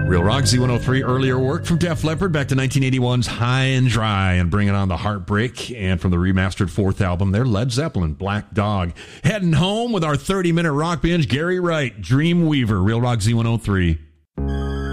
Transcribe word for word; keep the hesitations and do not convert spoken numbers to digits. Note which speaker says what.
Speaker 1: Real Rock Z one oh three, earlier work from Def Leppard back to nineteen eighty-one's High and Dry, and bringing on the Heartbreak, and from the remastered fourth album, their Led Zeppelin, Black Dog. Heading home with our thirty-minute rock binge, Gary Wright, Dreamweaver, Real Rock Z one oh three.